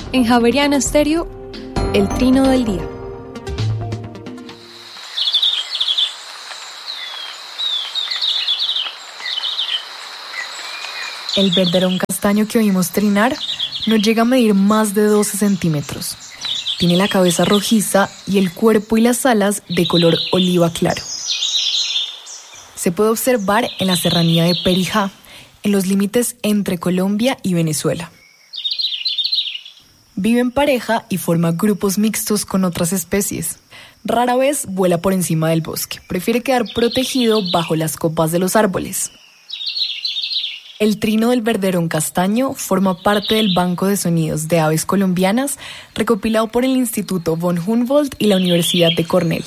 En Javeriana Estéreo, el trino del día. El verderón castaño que oímos trinar no llega a medir más de 12 centímetros. Tiene la cabeza rojiza y el cuerpo y las alas de color oliva claro. Se puede observar en la serranía de Perijá, en los límites entre Colombia y Venezuela. Vive en pareja y forma grupos mixtos con otras especies. Rara vez vuela por encima del bosque. Prefiere quedar protegido bajo las copas de los árboles. El trino del verderón castaño forma parte del Banco de Sonidos de Aves Colombianas, recopilado por el Instituto von Humboldt y la Universidad de Cornell.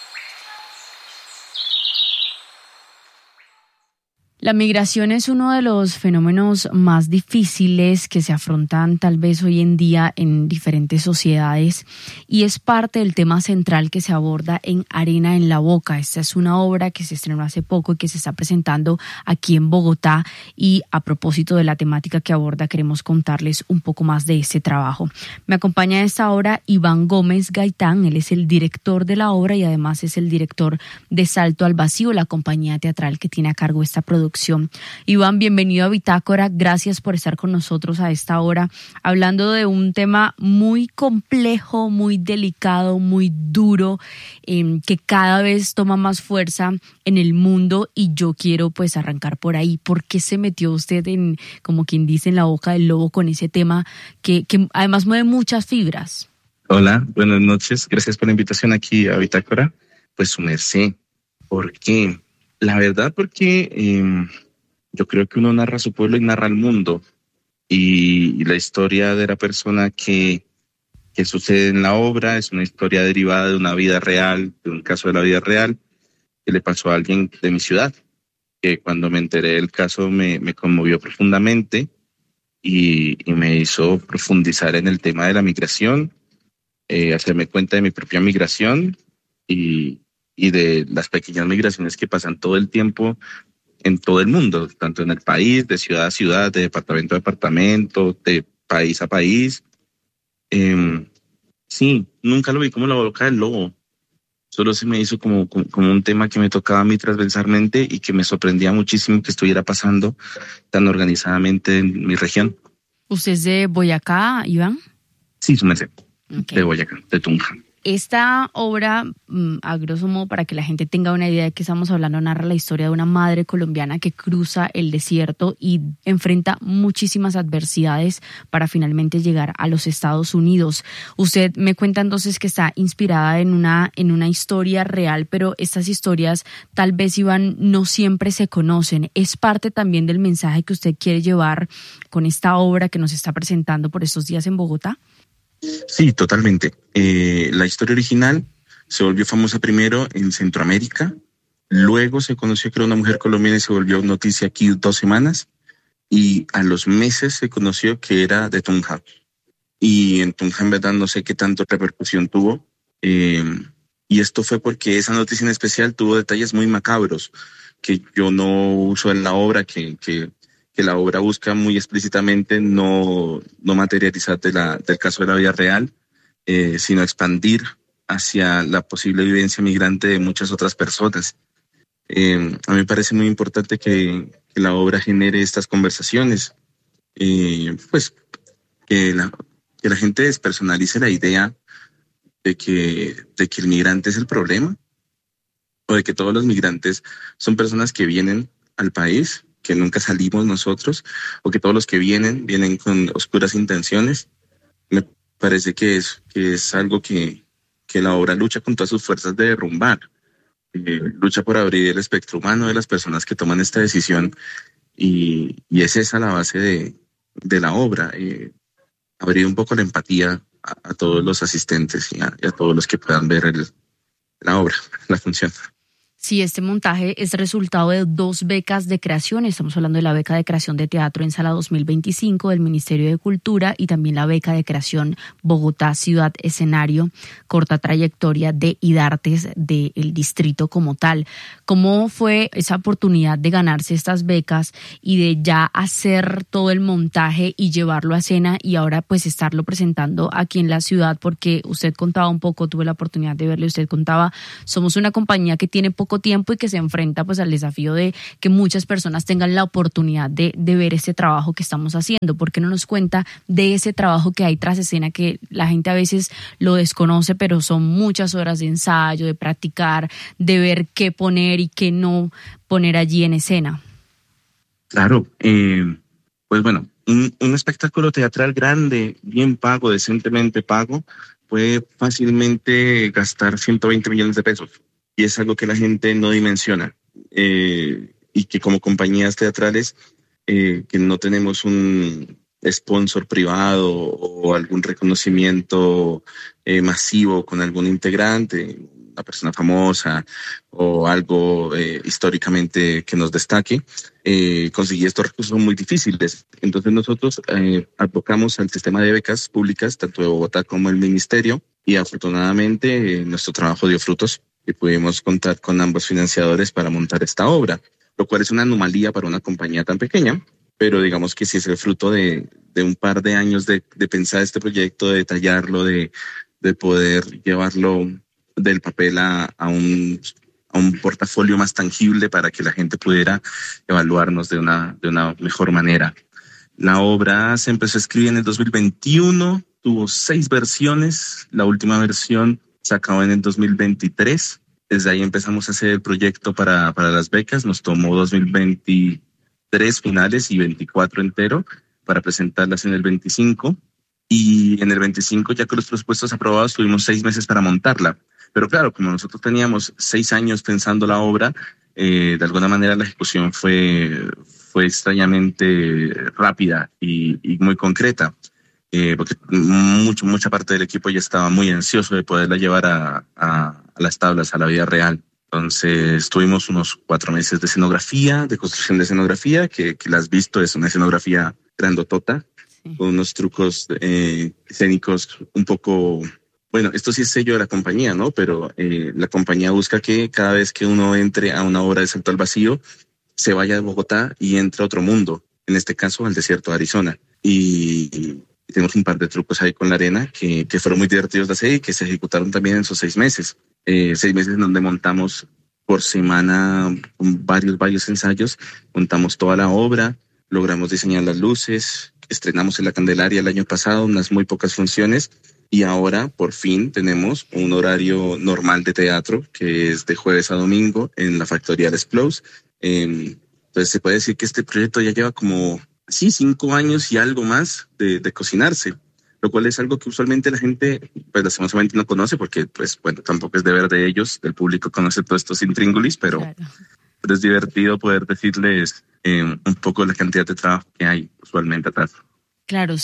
La migración es uno de los fenómenos más difíciles que se afrontan tal vez hoy en día en diferentes sociedades y es parte del tema central que se aborda en Arena en la Boca. Esta es una obra que se estrenó hace poco y que se está presentando aquí en Bogotá y a propósito de la temática que aborda queremos contarles un poco más de este trabajo. Me acompaña a esta hora Iván Gómez Gaitán, él es el director de la obra y además es el director de Salto al Vacío, la compañía teatral que tiene a cargo esta producción. Iván, bienvenido a Bitácora, gracias por estar con nosotros a esta hora, hablando de un tema muy complejo, muy delicado, muy duro, que cada vez toma más fuerza en el mundo y yo quiero pues arrancar por ahí. ¿Por qué se metió usted en, como quien dice, en la boca del lobo con ese tema que además mueve muchas fibras? Hola, buenas noches, gracias por la invitación aquí a Bitácora. Pues su merced, ¿por qué? La verdad, porque yo creo que uno narra su pueblo y narra el mundo. Y la historia de la persona que sucede en la obra es una historia derivada de una vida real, de un caso de la vida real, que le pasó a alguien de mi ciudad, que cuando me enteré del caso me conmovió profundamente y me hizo profundizar en el tema de la migración, hacerme cuenta de mi propia migración y de las pequeñas migraciones que pasan todo el tiempo en todo el mundo, tanto en el país, de ciudad a ciudad, de departamento a departamento, de país a país. Sí, nunca lo vi como la boca del lobo. Solo se me hizo como un tema que me tocaba a mí transversalmente y que me sorprendía muchísimo que estuviera pasando tan organizadamente en mi región. ¿Usted es de Boyacá, Iván? Sí, su merced. Okay. De Boyacá, de Tunja. Esta obra, a grosso modo, para que la gente tenga una idea de qué estamos hablando, narra la historia de una madre colombiana que cruza el desierto y enfrenta muchísimas adversidades para finalmente llegar a los Estados Unidos. Usted me cuenta entonces que está inspirada en una historia real, pero estas historias tal vez, Iván, no siempre se conocen. ¿Es parte también del mensaje que usted quiere llevar con esta obra que nos está presentando por estos días en Bogotá? Sí, totalmente. La historia original se volvió famosa primero en Centroamérica, luego se conoció que era una mujer colombiana y se volvió noticia aquí 2 semanas, y a los meses se conoció que era de Tunja. Y en Tunja en verdad no sé qué tanto repercusión tuvo, y esto fue porque esa noticia en especial tuvo detalles muy macabros que yo no uso en la obra, que la obra busca muy explícitamente no materializar del caso de la vida real, sino expandir hacia la posible vivencia migrante de muchas otras personas. A mí me parece muy importante que la obra genere estas conversaciones, pues que la gente despersonalice la idea de que el migrante es el problema, o de que todos los migrantes son personas que vienen al país, que nunca salimos nosotros, o que todos los que vienen con oscuras intenciones. Me parece que es algo que la obra lucha con todas sus fuerzas de derrumbar. Lucha por abrir el espectro humano de las personas que toman esta decisión, y es esa la base de la obra. Abrir un poco la empatía a todos los asistentes y a todos los que puedan ver la obra, la función. Sí, este montaje es resultado de 2 becas de creación. Estamos hablando de la beca de creación de teatro en Sala 2025 del Ministerio de Cultura y también la beca de creación Bogotá Ciudad Escenario, corta trayectoria de IDARTES del distrito como tal. ¿Cómo fue esa oportunidad de ganarse estas becas y de ya hacer todo el montaje y llevarlo a escena y ahora pues estarlo presentando aquí en la ciudad? Porque usted contaba un poco, tuve la oportunidad de verle, usted contaba, somos una compañía que tiene poco tiempo y que se enfrenta pues al desafío de que muchas personas tengan la oportunidad de ver este trabajo que estamos haciendo. ¿Por qué no nos cuenta de ese trabajo que hay tras escena, que la gente a veces lo desconoce, pero son muchas horas de ensayo, de practicar, de ver qué poner y qué no poner allí en escena? Claro, pues bueno, un espectáculo teatral grande, bien pago, decentemente pago, puede fácilmente gastar 120 millones de pesos. Y es algo que la gente no dimensiona. Y que como compañías teatrales, que no tenemos un sponsor privado o algún reconocimiento masivo con algún integrante, una persona famosa o algo históricamente que nos destaque, conseguir estos recursos son muy difíciles. Entonces nosotros advocamos al sistema de becas públicas, tanto de Bogotá como el Ministerio, y afortunadamente nuestro trabajo dio frutos y pudimos contar con ambos financiadores para montar esta obra, lo cual es una anomalía para una compañía tan pequeña, pero digamos que sí es el fruto de un par de años de pensar este proyecto, de detallarlo, de poder llevarlo del papel a un portafolio más tangible para que la gente pudiera evaluarnos de una mejor manera. La obra se empezó a escribir en el 2021, tuvo 6 versiones, la última versión se acabó en el 2023. Desde ahí empezamos a hacer el proyecto para las becas. Nos tomó 2023 finales y 24 entero para presentarlas en el 25. Y en el 25, ya con los presupuestos aprobados, tuvimos 6 meses para montarla. Pero claro, como nosotros teníamos 6 años pensando la obra, de alguna manera la ejecución fue extrañamente rápida y muy concreta. Porque mucha parte del equipo ya estaba muy ansioso de poderla llevar a las tablas, a la vida real. Entonces tuvimos unos 4 meses de escenografía, de construcción de escenografía, que la has visto, es una escenografía grandotota, sí, con unos trucos escénicos un poco... Bueno, esto sí es sello de la compañía, ¿no? Pero la compañía busca que cada vez que uno entre a una obra de Salto al Vacío, se vaya de Bogotá y entre a otro mundo, en este caso al desierto de Arizona. Y tenemos un par de trucos ahí con la arena que fueron muy divertidos de hacer y que se ejecutaron también en esos 6 meses. 6 meses en donde montamos por semana varios ensayos, montamos toda la obra, logramos diseñar las luces, estrenamos en la Candelaria el año pasado unas muy pocas funciones y ahora por fin tenemos un horario normal de teatro que es de jueves a domingo en la Factoría Les Close. Entonces se puede decir que este proyecto ya lleva como... Sí, 5 años y algo más de cocinarse, lo cual es algo que usualmente la gente, pues lastimosamente no conoce porque, pues, bueno, tampoco es deber de ellos, del público conoce todos estos intríngulis, pero, claro, pero es divertido poder decirles un poco la cantidad de trabajo que hay usualmente atrás. Claro,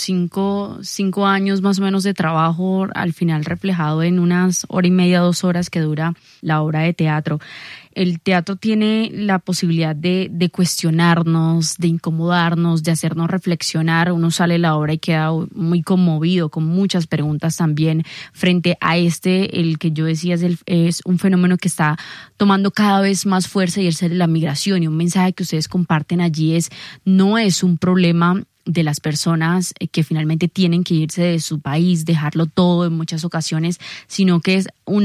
5 años más o menos de trabajo al final reflejado en unas 1:30, 2 horas que dura la obra de teatro. El teatro tiene la posibilidad de cuestionarnos, de incomodarnos, de hacernos reflexionar. Uno sale de la obra y queda muy conmovido, con muchas preguntas también frente a el que yo decía es un fenómeno que está tomando cada vez más fuerza y es el de la migración. Y un mensaje que ustedes comparten allí no es un problema de las personas que finalmente tienen que irse de su país, dejarlo todo en muchas ocasiones, sino que es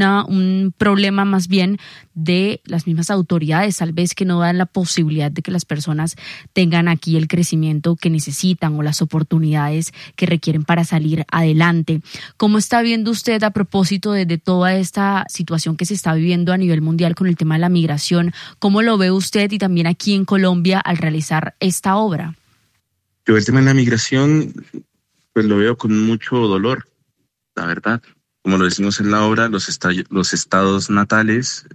un problema más bien de las mismas autoridades, tal vez, que no dan la posibilidad de que las personas tengan aquí el crecimiento que necesitan o las oportunidades que requieren para salir adelante. ¿Cómo está viendo usted, a propósito de toda esta situación que se está viviendo a nivel mundial con el tema de la migración, cómo lo ve usted y también aquí en Colombia al realizar esta obra? Yo el tema de la migración, pues lo veo con mucho dolor, la verdad. Como lo decimos en la obra, los estados natales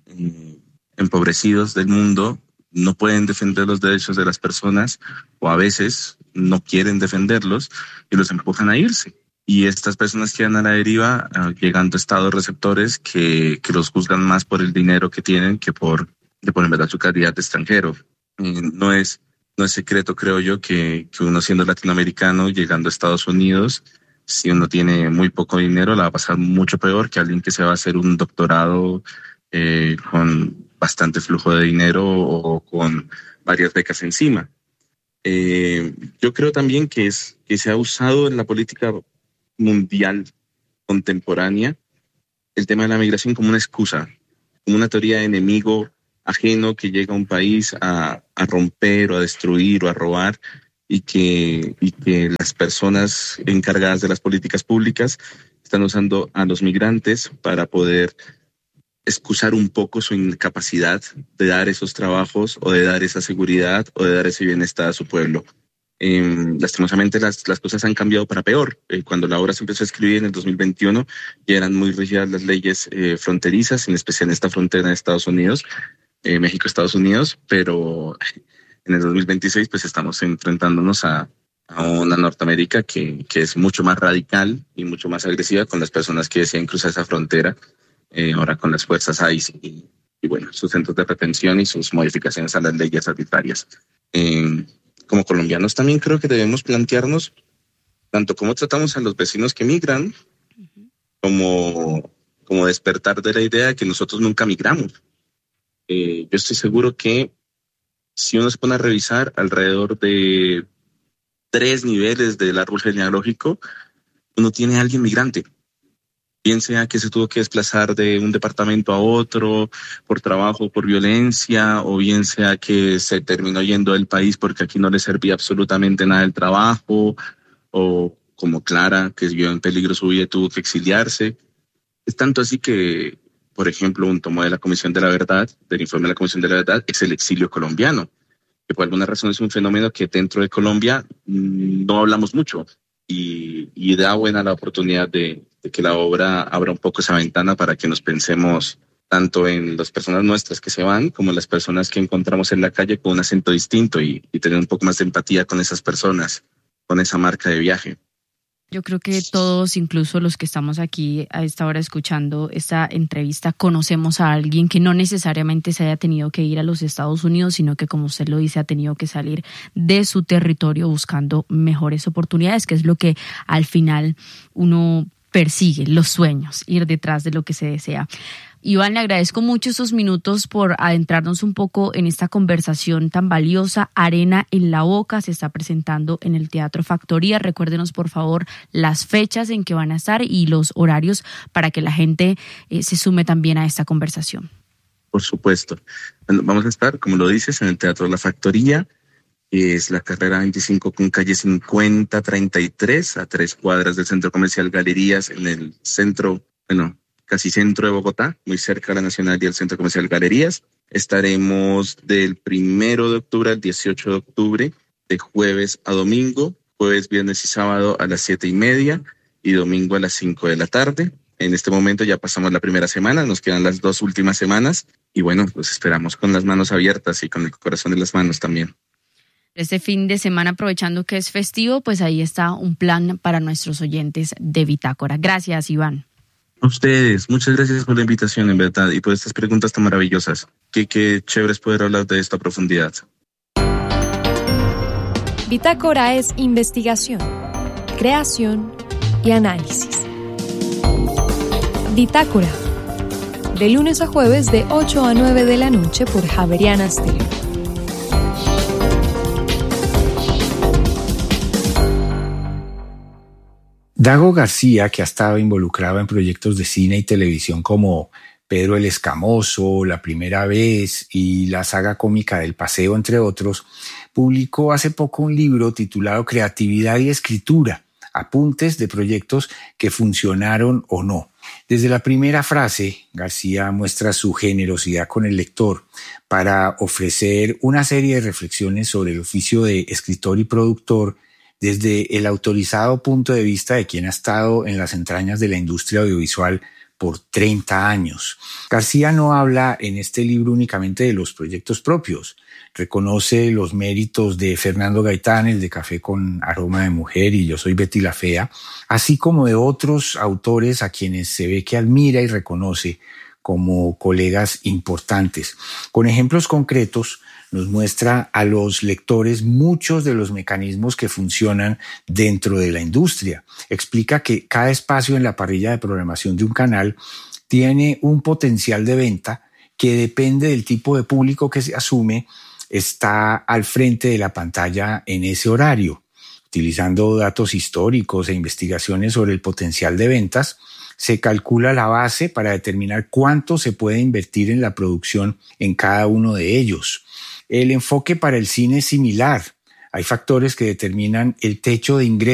empobrecidos del mundo no pueden defender los derechos de las personas o a veces no quieren defenderlos y los empujan a irse. Y estas personas quedan a la deriva, llegando a estados receptores que los juzgan más por el dinero que tienen que por por en verdad su calidad de extranjero. No es secreto, creo yo, que uno siendo latinoamericano, llegando a Estados Unidos, si uno tiene muy poco dinero, la va a pasar mucho peor que alguien que se va a hacer un doctorado con bastante flujo de dinero o con varias becas encima. Yo creo también que se ha usado en la política mundial contemporánea el tema de la migración como una excusa, como una teoría de enemigo ajeno que llega a un país a romper o a destruir o a robar, y que las personas encargadas de las políticas públicas están usando a los migrantes para poder excusar un poco su incapacidad de dar esos trabajos o de dar esa seguridad o de dar ese bienestar a su pueblo. Lastimosamente las cosas han cambiado para peor. Cuando la obra se empezó a escribir en el 2021 ya eran muy rígidas las leyes fronterizas, en especial en esta frontera de Estados Unidos, México-Estados Unidos, pero en el 2026 pues estamos enfrentándonos a una Norteamérica que es mucho más radical y mucho más agresiva con las personas que deciden cruzar esa frontera, ahora con las fuerzas ICE y bueno, sus centros de retención y sus modificaciones a las leyes arbitrarias. Como colombianos también creo que debemos plantearnos tanto cómo tratamos a los vecinos que migran, como despertar de la idea de que nosotros nunca migramos. Yo estoy seguro que si uno se pone a revisar alrededor de 3 niveles del árbol genealógico, uno tiene a alguien migrante. Bien sea que se tuvo que desplazar de un departamento a otro por trabajo, por violencia, o bien sea que se terminó yendo del país porque aquí no le servía absolutamente nada el trabajo, o como Clara, que vio en peligro su vida y tuvo que exiliarse. Es tanto así que, por ejemplo, un tomo de la Comisión de la Verdad, del informe de la Comisión de la Verdad, es el exilio colombiano, que por alguna razón es un fenómeno que dentro de Colombia no hablamos mucho, y da buena la oportunidad de que la obra abra un poco esa ventana para que nos pensemos tanto en las personas nuestras que se van como en las personas que encontramos en la calle con un acento distinto y tener un poco más de empatía con esas personas, con esa marca de viaje. Yo creo que todos, incluso los que estamos aquí a esta hora escuchando esta entrevista, conocemos a alguien que no necesariamente se haya tenido que ir a los Estados Unidos, sino que, como usted lo dice, ha tenido que salir de su territorio buscando mejores oportunidades, que es lo que al final uno persigue, los sueños, ir detrás de lo que se desea. Iván, le agradezco mucho estos minutos por adentrarnos un poco en esta conversación tan valiosa. Arena en la Boca se está presentando en el Teatro Factoría. Recuérdenos, por favor, las fechas en que van a estar y los horarios para que la gente se sume también a esta conversación. Por supuesto. Bueno, vamos a estar, como lo dices, en el Teatro La Factoría. Es la carrera 25 con calle 5033, a 3 cuadras del Centro Comercial Galerías, en el centro, casi centro de Bogotá, muy cerca de la Nacional y el Centro Comercial Galerías. Estaremos del 1 de octubre al 18 de octubre, de jueves a domingo, jueves, viernes y sábado a las 7:30 y domingo a las 5 de la tarde. En este momento ya pasamos la primera semana, nos quedan las 2 últimas semanas y bueno, pues esperamos con las manos abiertas y con el corazón en las manos también. Este fin de semana, aprovechando que es festivo, pues ahí está un plan para nuestros oyentes de Bitácora. Gracias, Iván. A ustedes, muchas gracias por la invitación, en verdad, y por estas preguntas tan maravillosas. Qué chévere es poder hablar de esto a profundidad. Bitácora es investigación, creación y análisis. Bitácora, de lunes a jueves de 8 a 9 de la noche por Javeriana Stereo. Dago García, que ha estado involucrado en proyectos de cine y televisión como Pedro el Escamoso, La Primera Vez y la saga cómica del Paseo, entre otros, publicó hace poco un libro titulado Creatividad y Escritura, apuntes de proyectos que funcionaron o no. Desde la primera frase, García muestra su generosidad con el lector para ofrecer una serie de reflexiones sobre el oficio de escritor y productor desde el autorizado punto de vista de quien ha estado en las entrañas de la industria audiovisual por 30 años. García no habla en este libro únicamente de los proyectos propios. Reconoce los méritos de Fernando Gaitán, el de Café con Aroma de Mujer y Yo soy Betty la Fea, así como de otros autores a quienes se ve que admira y reconoce, como colegas importantes. Con ejemplos concretos nos muestra a los lectores muchos de los mecanismos que funcionan dentro de la industria. Explica que cada espacio en la parrilla de programación de un canal tiene un potencial de venta que depende del tipo de público que se asume está al frente de la pantalla en ese horario. Utilizando datos históricos e investigaciones sobre el potencial de ventas, se calcula la base para determinar cuánto se puede invertir en la producción en cada uno de ellos. El enfoque para el cine es similar. Hay factores que determinan el techo de ingresos